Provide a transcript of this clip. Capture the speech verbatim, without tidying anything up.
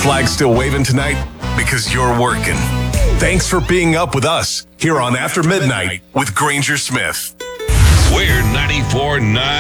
flag still waving tonight? Because you're working. Thanks for being up with us here on After Midnight with Granger Smith. We're ninety-four point nine.